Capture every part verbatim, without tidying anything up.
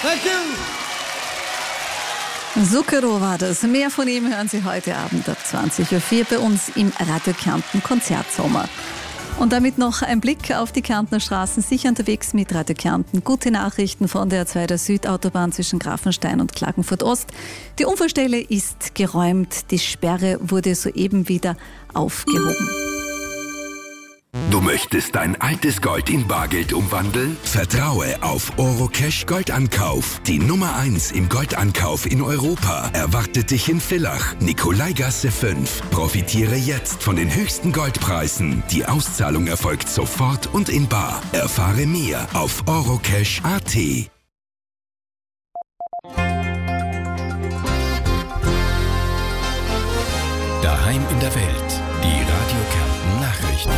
Thank you. Zucchero war das. Mehr von ihm hören Sie heute Abend ab zwanzig Uhr vier bei uns im Radio Kärnten Konzertsommer. Und damit noch ein Blick auf die Kärntner Straßen. Sicher unterwegs mit Radio Kärnten. Gute Nachrichten von der A zwei der Südautobahn zwischen Grafenstein und Klagenfurt Ost. Die Unfallstelle ist geräumt. Die Sperre wurde soeben wieder aufgehoben. Du möchtest dein altes Gold in Bargeld umwandeln? Vertraue auf Orocash Goldankauf. Die Nummer eins im Goldankauf in Europa erwartet dich in Villach, Nikolaigasse fünf. Profitiere jetzt von den höchsten Goldpreisen. Die Auszahlung erfolgt sofort und in bar. Erfahre mehr auf orocash punkt at. Daheim in der Welt. Die Radio Kärnten Nachrichten.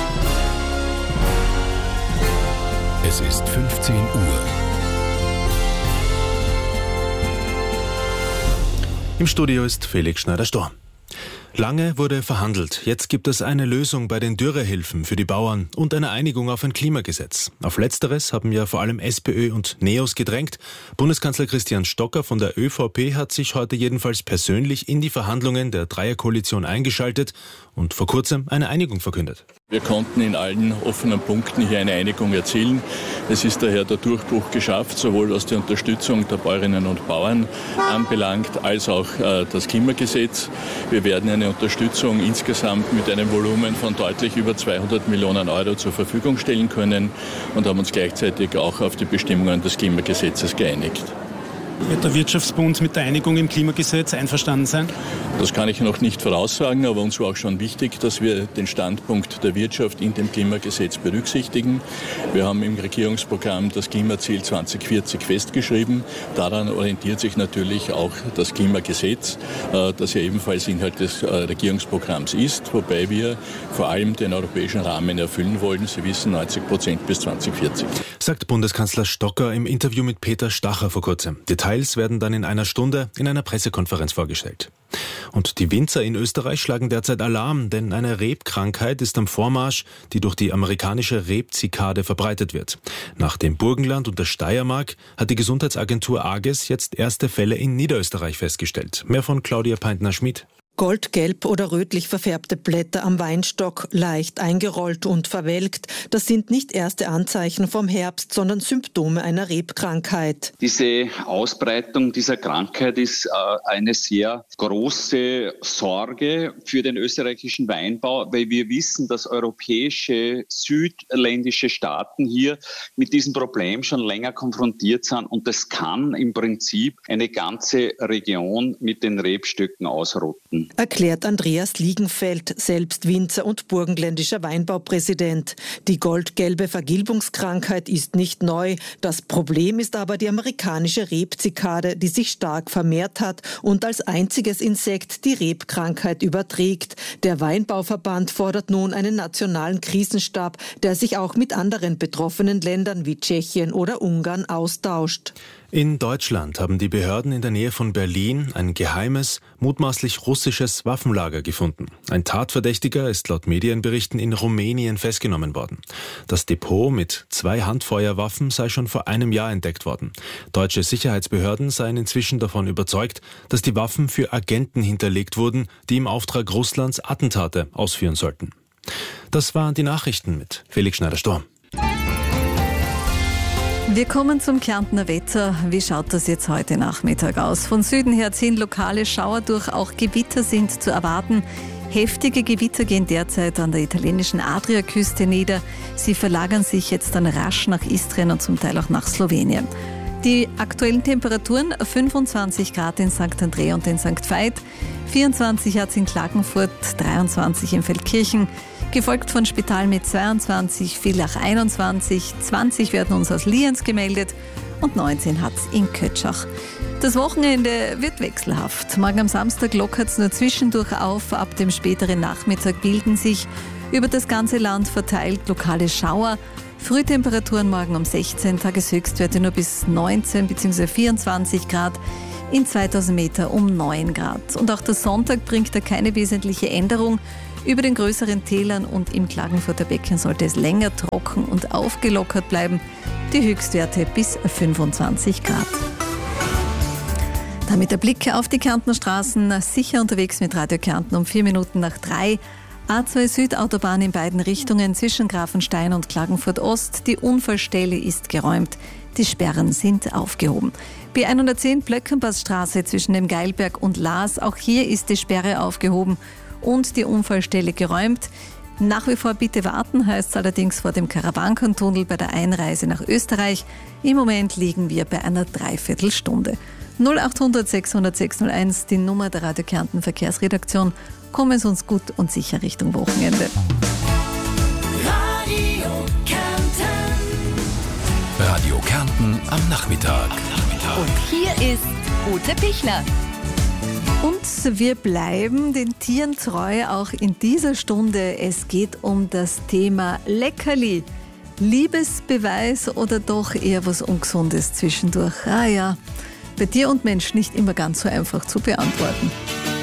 Es ist fünfzehn Uhr. Im Studio ist Felix Schneider-Storm. Lange wurde verhandelt. Jetzt gibt es eine Lösung bei den Dürrehilfen für die Bauern und eine Einigung auf ein Klimagesetz. Auf Letzteres haben ja vor allem SPÖ und NEOS gedrängt. Bundeskanzler Christian Stocker von der ÖVP hat sich heute jedenfalls persönlich in die Verhandlungen der Dreierkoalition eingeschaltet und vor kurzem eine Einigung verkündet. Wir konnten in allen offenen Punkten hier eine Einigung erzielen. Es ist daher der Durchbruch geschafft, sowohl was die Unterstützung der Bäuerinnen und Bauern anbelangt, als auch äh, das Klimagesetz. Wir werden eine Unterstützung insgesamt mit einem Volumen von deutlich über zweihundert Millionen Euro zur Verfügung stellen können und haben uns gleichzeitig auch auf die Bestimmungen des Klimagesetzes geeinigt. Wird der Wirtschaftsbund mit der Einigung im Klimagesetz einverstanden sein? Das kann ich noch nicht voraussagen, aber uns war auch schon wichtig, dass wir den Standpunkt der Wirtschaft in dem Klimagesetz berücksichtigen. Wir haben im Regierungsprogramm das Klimaziel zwanzig vierzig festgeschrieben. Daran orientiert sich natürlich auch das Klimagesetz, das ja ebenfalls Inhalt des Regierungsprogramms ist, wobei wir vor allem den europäischen Rahmen erfüllen wollen. Sie wissen, neunzig Prozent bis zwanzig vierzig. Sagt Bundeskanzler Stocker im Interview mit Peter Stacher vor kurzem. Details werden dann in einer Stunde in einer Pressekonferenz vorgestellt. Und die Winzer in Österreich schlagen derzeit Alarm, denn eine Rebkrankheit ist am Vormarsch, die durch die amerikanische Rebzikade verbreitet wird. Nach dem Burgenland und der Steiermark hat die Gesundheitsagentur AGES jetzt erste Fälle in Niederösterreich festgestellt. Mehr von Claudia Peintner-Schmid. Goldgelb oder rötlich verfärbte Blätter am Weinstock, leicht eingerollt und verwelkt. Das sind nicht erste Anzeichen vom Herbst, sondern Symptome einer Rebkrankheit. Diese Ausbreitung dieser Krankheit ist äh, eine sehr große Sorge für den österreichischen Weinbau, weil wir wissen, dass europäische, südländische Staaten hier mit diesem Problem schon länger konfrontiert sind und das kann im Prinzip eine ganze Region mit den Rebstöcken ausrotten. Erklärt Andreas Liegenfeld, selbst Winzer und burgenländischer Weinbaupräsident. Die goldgelbe Vergilbungskrankheit ist nicht neu. Das Problem ist aber die amerikanische Rebzikade, die sich stark vermehrt hat und als einziges Insekt die Rebkrankheit überträgt. Der Weinbauverband fordert nun einen nationalen Krisenstab, der sich auch mit anderen betroffenen Ländern wie Tschechien oder Ungarn austauscht. In Deutschland haben die Behörden in der Nähe von Berlin ein geheimes, mutmaßlich russisches Waffenlager gefunden. Ein Tatverdächtiger ist laut Medienberichten in Rumänien festgenommen worden. Das Depot mit zwei Handfeuerwaffen sei schon vor einem Jahr entdeckt worden. Deutsche Sicherheitsbehörden seien inzwischen davon überzeugt, dass die Waffen für Agenten hinterlegt wurden, die im Auftrag Russlands Attentate ausführen sollten. Das waren die Nachrichten mit Felix Schneider-Storm. Wir kommen zum Kärntner Wetter. Wie schaut das jetzt heute Nachmittag aus? Von Süden her ziehen lokale Schauer durch, auch Gewitter sind zu erwarten. Heftige Gewitter gehen derzeit an der italienischen Adriaküste nieder. Sie verlagern sich jetzt dann rasch nach Istrien und zum Teil auch nach Slowenien. Die aktuellen Temperaturen fünfundzwanzig Grad in Sankt André und in Sankt Veit, vierundzwanzig hat es in Klagenfurt, dreiundzwanzig in Feldkirchen, gefolgt von Spital mit zweiundzwanzig, Villach einundzwanzig, zwanzig werden uns aus Lienz gemeldet und neunzehn hat es in Kötschach. Das Wochenende wird wechselhaft. Morgen am Samstag lockert es nur zwischendurch auf. Ab dem späteren Nachmittag bilden sich über das ganze Land verteilt lokale Schauer. Frühtemperaturen morgen um sechzehn, Tageshöchstwerte nur bis neunzehn bzw. vierundzwanzig Grad. In zweitausend Meter um neun Grad. Und auch der Sonntag bringt da keine wesentliche Änderung. Über den größeren Tälern und im Klagenfurter Becken sollte es länger trocken und aufgelockert bleiben. die Höchstwerte bis fünfundzwanzig Grad. Damit der Blick auf die Kärntner Straßen, sicher unterwegs mit Radio Kärnten um vier Minuten nach drei. A zwei Südautobahn in beiden Richtungen zwischen Grafenstein und Klagenfurt Ost. Die Unfallstelle ist geräumt. Die Sperren sind aufgehoben. B hundertzehn Blöckenpassstraße zwischen dem Geilberg und Laas. Auch hier ist die Sperre aufgehoben und die Unfallstelle geräumt. Nach wie vor bitte warten, heißt es allerdings vor dem Karawankentunnel bei der Einreise nach Österreich. Im Moment liegen wir bei einer Dreiviertelstunde. null acht hundert sechshundert sechshunderteins, die Nummer der Radio Kärnten Verkehrsredaktion. Kommen Sie uns gut und sicher Richtung Wochenende. Radio Kärnten. Radio Kärnten am Nachmittag. Und hier ist Ute Pichler. Und wir bleiben den Tieren treu, auch in dieser Stunde. Es geht um das Thema Leckerli. Liebesbeweis oder doch eher was Ungesundes zwischendurch? Ah ja, bei Tier und Mensch nicht immer ganz so einfach zu beantworten.